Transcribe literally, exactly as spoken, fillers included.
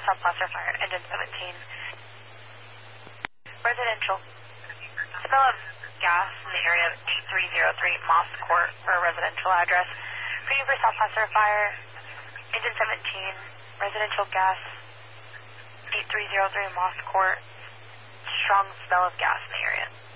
South Placer Fire, engine seventeen. Residential. Smell of gas in the area of eight three zero three Moss Court for a residential address. Reading for South Placer Fire, engine seventeen, residential gas, eight three zero three Moss Court. Strong smell of gas in the area.